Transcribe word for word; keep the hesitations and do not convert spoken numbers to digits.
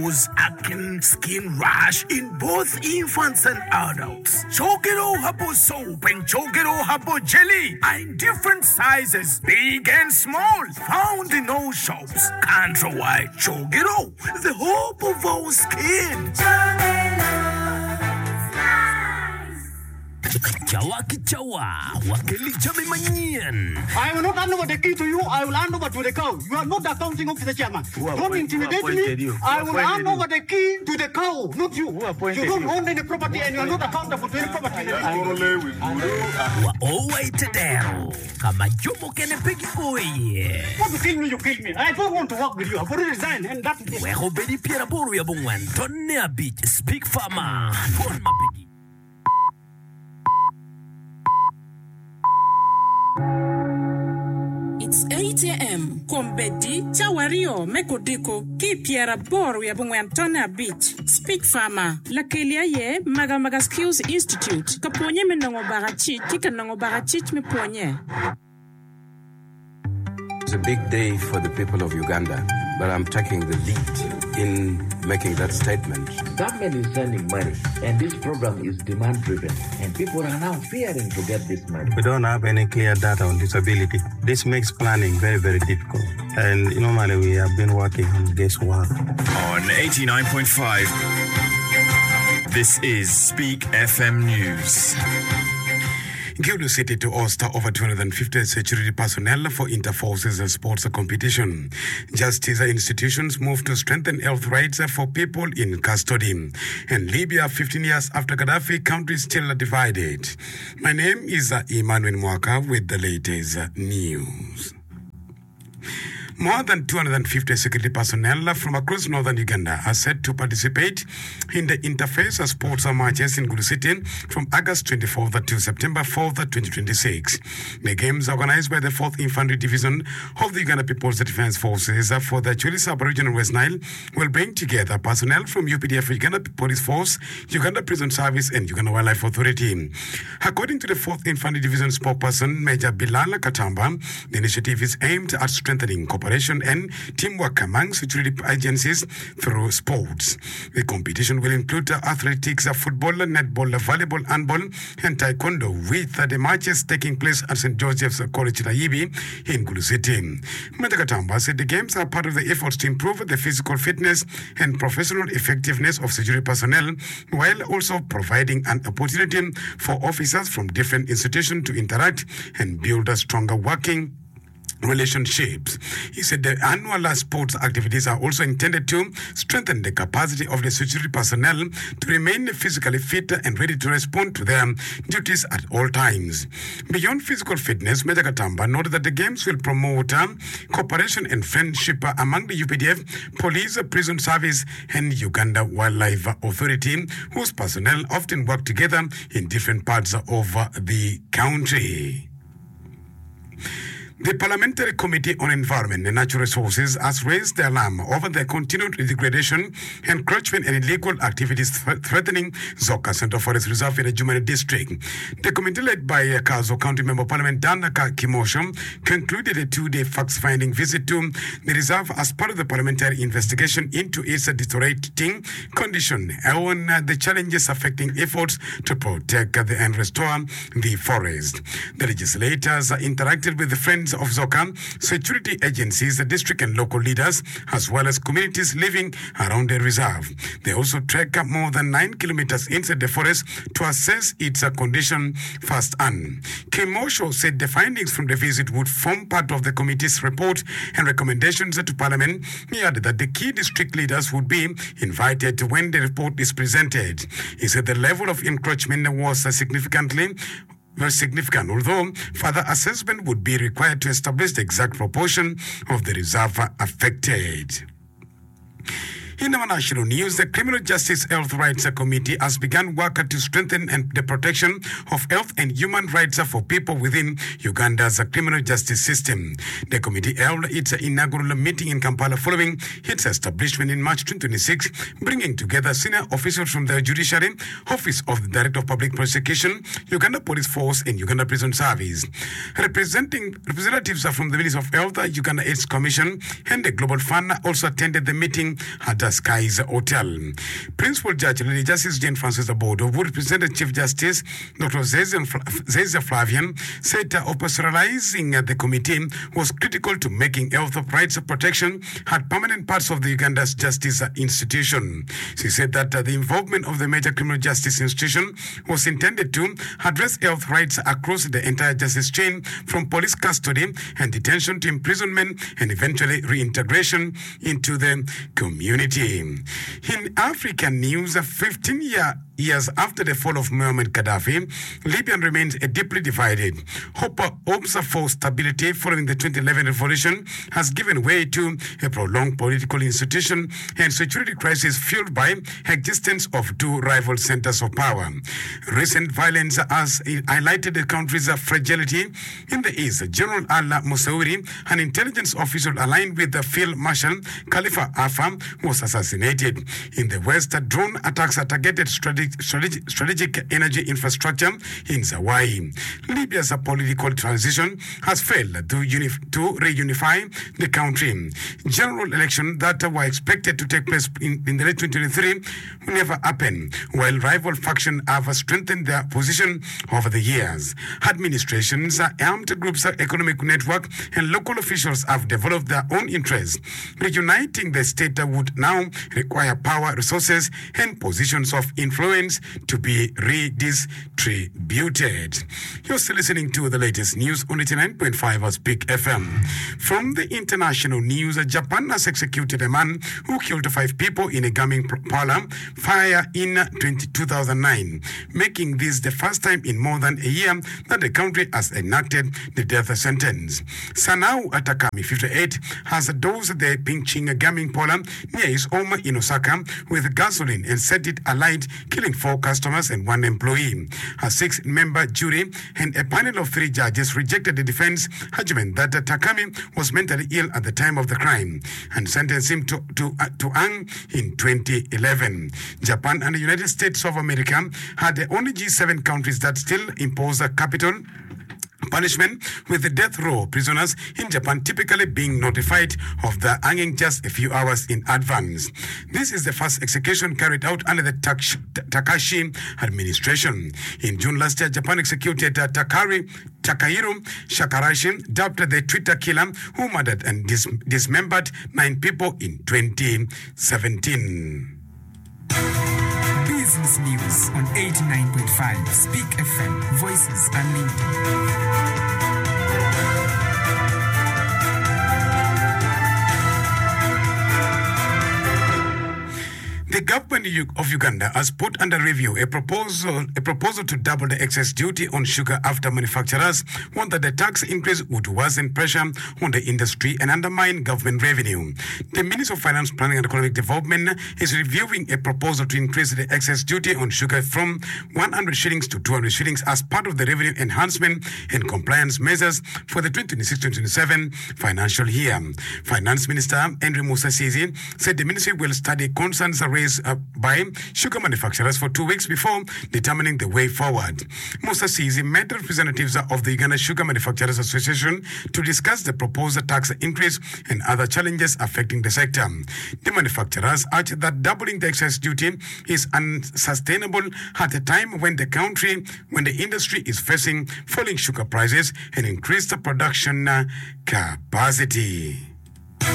nose, acne, skin rash in both infants and adults. Chokero Habo soap and Chokero Habo jelly are in different sizes, big and small, found in all shops. Can't why Chokero, the hope of our skin. Chawa kichawa, wakili jami manyan. I will not hand over the key to you. I will hand over to the cow. You are not the accounting officer, chairman. Don't intimidate me. You? I will hand you? over the key to the cow, not you. Who appointed You don't you? own any property and you are not accountable to any property. Wa always tedero. Kama jumo kene pegi boye. Want to kill me, you kill me. I don't want to work with you. I've already resigned and that's it. Weho bedi piera boru ya bungwan. Tonne a beach. Speak farmer. Phone ma pegi. It's eight a.m. Kombedi, Chawario, Mekodiko, Kipiera Boru Yabungwantona Beach, Speak Farmer, Lakelia Ye, Maga Maga Skills Institute, Kaponye Menongo Barachi, Kikanongo Barachich me Ponye. It's a big day for the people of Uganda, but I'm taking the lead in making that statement. Government is sending money, and this program is demand-driven, and people are now fearing to get this money. We don't have any clear data on disability. This makes planning very, very difficult. And normally we have been working on guesswork. On eighty-nine point five, this is Speak F M News. Gulu City to host over two hundred fifty security personnel for inter-forces sports competition. Justice institutions move to strengthen health rights for people in custody. And Libya, fifteen years after Gaddafi, country still divided. My name is Emmanuel Mwaka with the latest news. More than two hundred fifty security personnel from across northern Uganda are set to participate in the Interface Sports matches in Gulu City from August twenty-fourth to September fourth, twenty twenty-six. The games organized by the fourth Infantry Division of the Uganda People's Defense Forces for the Chuli Sub-Region West Nile will bring together personnel from U P D F, Uganda Police Force, Uganda Prison Service, and Uganda Wildlife Authority. According to the fourth Infantry Division spokesperson, Major Bilal Katamba, the initiative is aimed at strengthening cooperation and teamwork among security agencies through sports. The competition will include athletics, football, netball, volleyball, handball, and taekwondo, with the matches taking place at Saint Joseph's College Nairobi in Gulu City. Madakatamba said the games are part of the efforts to improve the physical fitness and professional effectiveness of security personnel, while also providing an opportunity for officers from different institutions to interact and build a stronger working relationships. He said the annual sports activities are also intended to strengthen the capacity of the security personnel to remain physically fit and ready to respond to their duties at all times. Beyond physical fitness, Major Katamba noted that the games will promote um, cooperation and friendship among the U P D F, Police, Prison Service, and Uganda Wildlife Authority, whose personnel often work together in different parts of the country. The Parliamentary Committee on Environment and Natural Resources has raised the alarm over the continued degradation, encroachment, and illegal activities th- threatening Zoka Central Forest Reserve in the Jumani district. The committee, led by Kazo County Member of Parliament Danaka Kimosho, concluded a two-day fact-finding visit to the reserve as part of the parliamentary investigation into its deteriorating condition and the challenges affecting efforts to protect and restore the forest. The legislators interacted with the Friends of Zoka, security agencies, the district and local leaders, as well as communities living around the reserve. They also trek more than nine kilometers inside the forest to assess its condition firsthand. Kimosho said the findings from the visit would form part of the committee's report and recommendations to Parliament. He added that the key district leaders would be invited when the report is presented. He said the level of encroachment was significantly very significant, although further assessment would be required to establish the exact proportion of the reserve affected. In our national news, the Criminal Justice Health Rights Committee has begun work to strengthen and the protection of health and human rights for people within Uganda's criminal justice system. The committee held its inaugural meeting in Kampala following its establishment in March twenty twenty-six, bringing together senior officials from the Judiciary, Office of the Director of Public Prosecution, Uganda Police Force, and Uganda Prison Service. Representing representatives from the Ministry of Health, Uganda AIDS Commission, and the Global Fund also attended the meeting at Skies Hotel. Principal Judge Lady Justice Jane Francis Abodo, who represented Chief Justice Doctor Zezia Flavian, said uh, operationalizing uh, the committee was critical to making health rights protection had permanent parts of the Uganda's justice uh, institution. She said that uh, the involvement of the major criminal justice institution was intended to address health rights across the entire justice chain, from police custody and detention to imprisonment and eventually reintegration into the community. In African news, fifteen year years after the fall of Muammar Gaddafi, Libya remains a deeply divided. Hope, hopes for stability following the twenty eleven revolution has given way to a prolonged political institution and security crisis fueled by existence of two rival centers of power. Recent violence has highlighted the country's fragility. In the east, General Allah Moussaoui, an intelligence official aligned with the Field Marshal Khalifa Haftar, was assassinated. In the west, drone attacks targeted strategic, strategic, strategic energy infrastructure in Zawai. Libya's political transition has failed to, unif- to reunify the country. General elections that were expected to take place in, in the late twenty twenty-three never happened, while rival factions have strengthened their position over the years. Administrations, armed groups, economic network, and local officials have developed their own interests. Reuniting the state would now require power, resources, and positions of influence to be redistributed. You're still listening to the latest news on eighty-nine point five of Speak F M. From the international news, Japan has executed a man who killed five people in a gaming parlor fire in two thousand nine, making this the first time in more than a year that the country has enacted the death sentence. Sanao Atakami, fifty-eight, has dosed the Pingching gaming parlor near his home in Osaka with gasoline and set it alight, killing four customers and one employee. A six-member jury and a panel of three judges rejected the defense argument that Takami was mentally ill at the time of the crime and sentenced him to, to, uh, to hang in twenty eleven. Japan and the United States of America are the only G seven countries that still impose a capital punishment, with the death row prisoners in Japan typically being notified of the hanging just a few hours in advance. This is the first execution carried out under the Tak- Takashi administration. In June last year, Japan executed uh, Takari Takahiro Shakarashi, dubbed the Twitter killer, who murdered and dis- dismembered nine people in twenty seventeen. Business News on eighty-nine point five Speak F M. Voices Unlimited. The government of Uganda has put under review a proposal a proposal to double the excess duty on sugar after manufacturers want that the tax increase would worsen pressure on the industry and undermine government revenue. The Minister of Finance, Planning and Economic Development is reviewing a proposal to increase the excess duty on sugar from one hundred shillings to two hundred shillings as part of the revenue enhancement and compliance measures for the twenty twenty-six twenty twenty-seven financial year. Finance Minister Andrew Musasizi said the ministry will study concerns raised Uh, by sugar manufacturers for two weeks before determining the way forward. Musasizi met representatives of the Uganda Sugar Manufacturers Association to discuss the proposed tax increase and other challenges affecting the sector. The manufacturers urge that doubling the excess duty is unsustainable at a time when the country, when the industry is facing falling sugar prices and increased production capacity.